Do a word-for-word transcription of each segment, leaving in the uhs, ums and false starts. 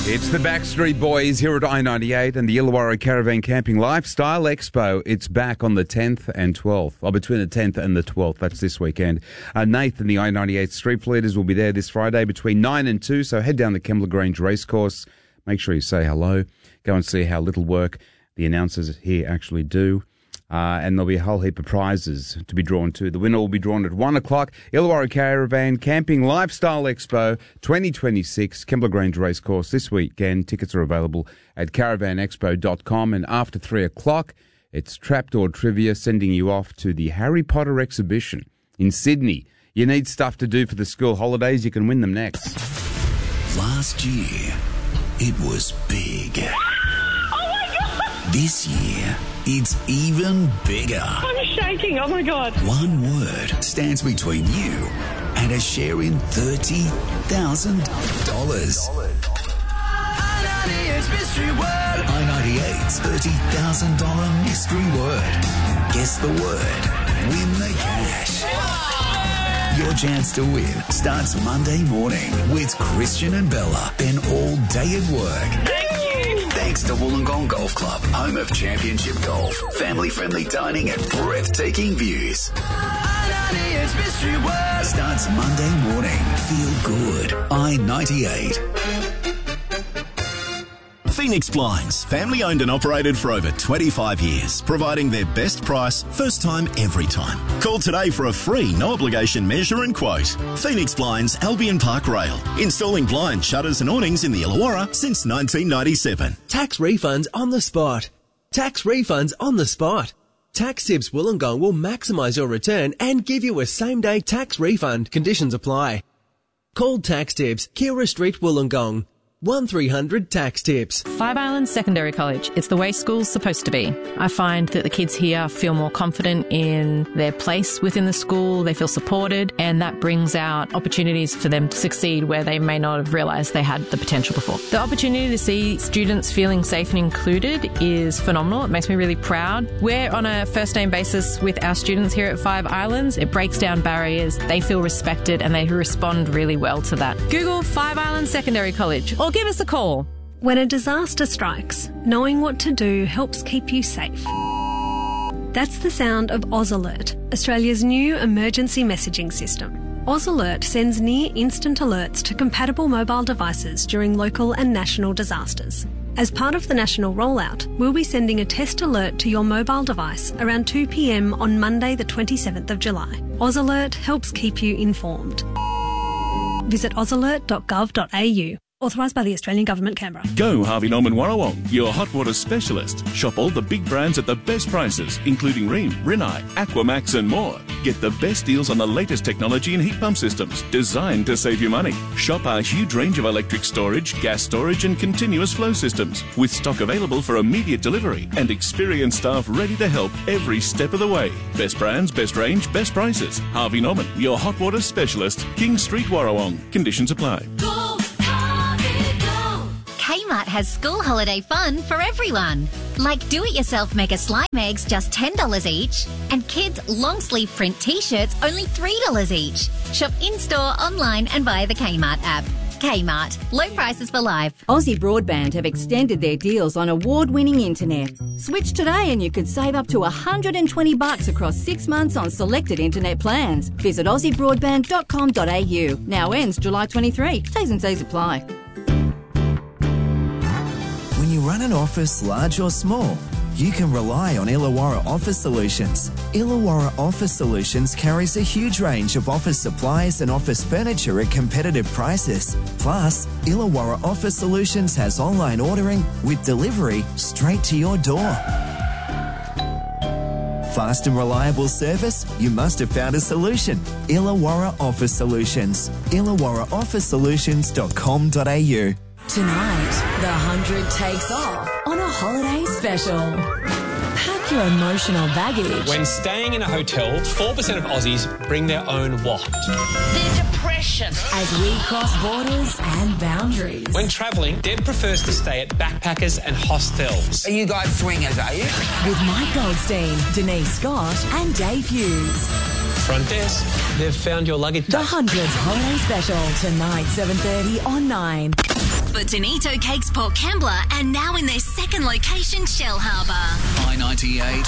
It's the Backstreet Boys here at I ninety-eight and the Illawarra Caravan Camping Lifestyle Expo. It's back on the tenth and twelfth, or between the tenth and the twelfth. That's this weekend. Uh, Nathan, the I ninety-eight Street Fleeters, will be there this Friday between nine and two, so head down the Kembla Grange Racecourse. Make sure you say hello. Go and see how little work the announcers here actually do. Uh, and there'll be a whole heap of prizes to be drawn to. The winner will be drawn at one o'clock. Illawarra Caravan Camping Lifestyle Expo twenty twenty-six, Kembla Grange Racecourse this weekend. Tickets are available at caravan expo dot com. And after three o'clock, it's Trapdoor Trivia sending you off to the Harry Potter exhibition in Sydney. You need stuff to do for the school holidays. You can win them next. Last year, it was big. Oh my God! This year, it's even bigger. I'm shaking. Oh my God. One word stands between you and a share in thirty thousand dollars. I ninety-eight's Mystery Word. I ninety-eight's thirty thousand dollars mystery word. Guess the word. Win the cash. Your chance to win starts Monday morning with Christian and Bella. Then all day at work. Thank you. Thanks to Wollongong Golf Club, home of championship golf, family-friendly dining and breathtaking views. I ninety-eight's Mystery Word starts Monday morning. Feel good. I ninety-eight. Phoenix Blinds, family owned and operated for over twenty-five years, providing their best price, first time, every time. Call today for a free, no obligation measure and quote. Phoenix Blinds, Albion Park Rail, installing blinds, shutters and awnings in the Illawarra since nineteen ninety-seven. Tax refunds on the spot. Tax refunds on the spot. Tax Tips Wollongong will maximise your return and give you a same-day tax refund. Conditions apply. Call Tax Tips, Kira Street, Wollongong. one three hundred tax tips. Five Islands Secondary College. It's the way school's supposed to be. I find that the kids here feel more confident in their place within the school. They feel supported, and that brings out opportunities for them to succeed where they may not have realised they had the potential before. The opportunity to see students feeling safe and included is phenomenal. It makes me really proud. We're on a first-name basis with our students here at Five Islands. It breaks down barriers. They feel respected, and they respond really well to that. Google Five Islands Secondary College or give us a call. When a disaster strikes, knowing what to do helps keep you safe. That's the sound of Oz Alert, Australia's new emergency messaging system. Oz Alert sends near-instant alerts to compatible mobile devices during local and national disasters. As part of the national rollout, we'll be sending a test alert to your mobile device around two p.m. on Monday the twenty-seventh of July. Oz Alert helps keep you informed. Visit oz alert dot gov dot a u. Authorised by the Australian Government, Canberra. Go Harvey Norman Warrawong, your hot water specialist. Shop all the big brands at the best prices, including Rheem, Rinnai, Aquamax and more. Get the best deals on the latest technology in heat pump systems, designed to save you money. Shop our huge range of electric storage, gas storage and continuous flow systems, with stock available for immediate delivery and experienced staff ready to help every step of the way. Best brands, best range, best prices. Harvey Norman, your hot water specialist. King Street, Warrawong. Conditions apply. Kmart has school holiday fun for everyone. Like do-it-yourself mega slime eggs, just ten dollars each. And kids' long-sleeve print T-shirts, only three dollars each. Shop in-store, online and via the Kmart app. Kmart. Low prices for life. Aussie Broadband have extended their deals on award-winning internet. Switch today and you could save up to one hundred twenty bucks across six months on selected internet plans. Visit aussie broadband dot com dot a u. Now ends July twenty-third. T's and C's apply. When you run an office, large or small, you can rely on Illawarra Office Solutions. Illawarra Office Solutions carries a huge range of office supplies and office furniture at competitive prices. Plus, Illawarra Office Solutions has online ordering with delivery straight to your door. Fast and reliable service? You must have found a solution. Illawarra Office Solutions. illawarra office solutions dot com dot a u. Tonight, the hundred takes off on a holiday special. Pack your emotional baggage. When staying in a hotel, four percent of Aussies bring their own what? Their depression. As we cross borders and boundaries. When travelling, Deb prefers to stay at backpackers and hostels. Are you guys swingers, are you? With Mike Goldstein, Denise Scott and Dave Hughes. Front desk, they've found your luggage. The hundreds holiday special, tonight, seven thirty on nine. Bonito Cakes Port Kembla and now in their second location, Shell Harbour. I ninety-eight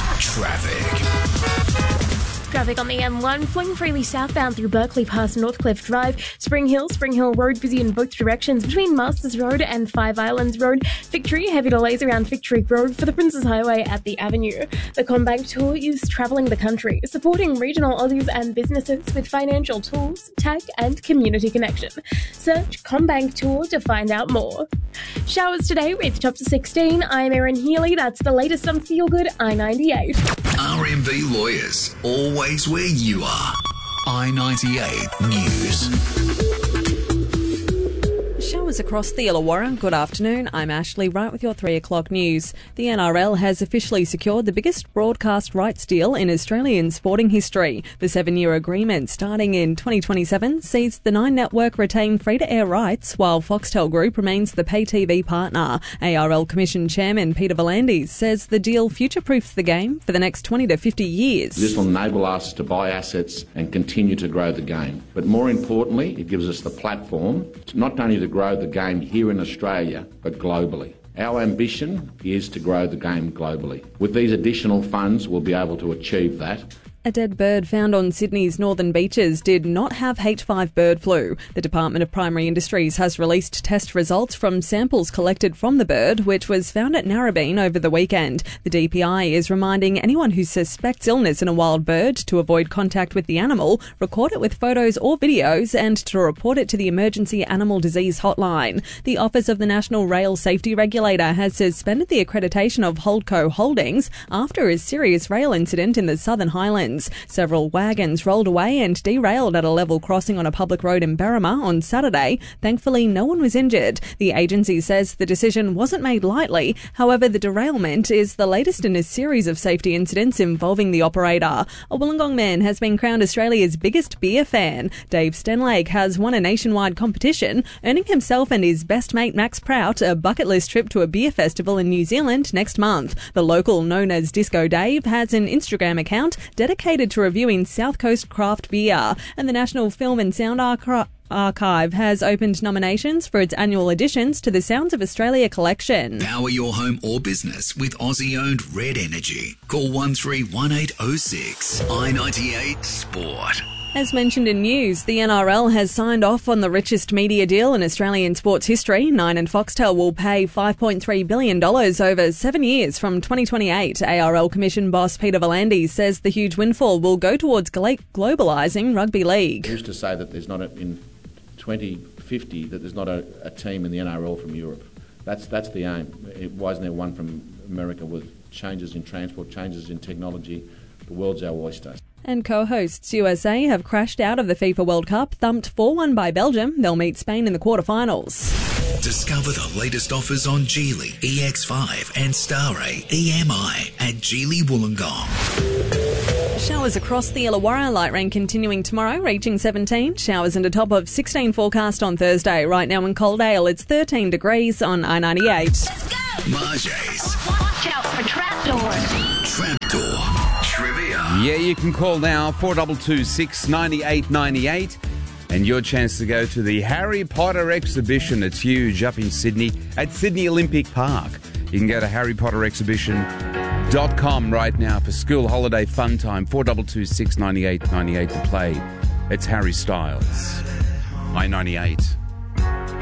traffic. Traffic on the M one, flowing freely southbound through Berkeley past Northcliffe Drive, Spring Hill, Spring Hill Road busy in both directions between Masters Road and Five Islands Road. Victory, heavy delays around Victory Road for the Princes Highway at the Avenue. The CommBank Tour is travelling the country, supporting regional Aussies and businesses with financial tools, tech and community connection. Search CommBank Tour to find out more. Showers today with tops of sixteen. I'm Erin Healy. That's the latest on Feel Good I ninety-eight. R M B Lawyers, always where you are. I ninety-eight News. Showers across the Illawarra. Good afternoon. I'm Ashley, right with your three o'clock news. The N R L has officially secured the biggest broadcast rights deal in Australian sporting history. The seven-year agreement, starting in twenty twenty-seven, sees the Nine Network retain free-to-air rights, while Foxtel Group remains the pay T V partner. A R L Commission Chairman Peter V'landys says the deal future-proofs the game for the next twenty to fifty years. This will enable us to buy assets and continue to grow the game. But more importantly, it gives us the platform to not only to grow the game here in Australia, but globally. Our ambition is to grow the game globally. With these additional funds, we'll be able to achieve that. A dead bird found on Sydney's northern beaches did not have H five bird flu. The Department of Primary Industries has released test results from samples collected from the bird, which was found at Narrabeen over the weekend. The D P I is reminding anyone who suspects illness in a wild bird to avoid contact with the animal, record it with photos or videos, and to report it to the Emergency Animal Disease Hotline. The Office of the National Rail Safety Regulator has suspended the accreditation of Holdco Holdings after a serious rail incident in the Southern Highlands. Several wagons rolled away and derailed at a level crossing on a public road in Berrima on Saturday. Thankfully, no one was injured. The agency says the decision wasn't made lightly. However, the derailment is the latest in a series of safety incidents involving the operator. A Wollongong man has been crowned Australia's biggest beer fan. Dave Stenlake has won a nationwide competition, earning himself and his best mate Max Prout a bucket list trip to a beer festival in New Zealand next month. The local, known as Disco Dave, has an Instagram account dedicated to reviewing South Coast craft beer, and the National Film and Sound Archi- Archive has opened nominations for its annual additions to the Sounds of Australia collection. Power your home or business with Aussie-owned Red Energy. Call one three one eight oh six. I ninety-eight Sport. As mentioned in news, the N R L has signed off on the richest media deal in Australian sports history. Nine and Foxtel will pay five point three billion dollars over seven years from twenty twenty-eight. A R L Commission boss Peter V'landys says the huge windfall will go towards globalising rugby league. Who's to say that there's not a, in twenty fifty that there's not a, a team in the N R L from Europe? That's that's the aim. It, why isn't there one from America with changes in transport, changes in technology? The world's our oyster. And co-hosts U S A have crashed out of the FIFA World Cup, thumped four one by Belgium. They'll meet Spain in the quarterfinals. Discover the latest offers on Geely, E X five and Starray E M I at Geely Wollongong. Showers across the Illawarra, light rain continuing tomorrow, reaching seventeen. Showers and a top of sixteen forecast on Thursday. Right now in Coaldale, it's thirteen degrees on I ninety-eight. Let's go! Marjay's Watch out for trapdoors. Trapdoor Trivia. Yeah, you can call now, four two two six, nine eight nine eight, and your chance to go to the Harry Potter exhibition. It's huge up in Sydney at Sydney Olympic Park. You can go to harry potter exhibition dot com right now for school holiday fun time, four two two six, nine eight nine eight to play. It's Harry Styles. I ninety-eight.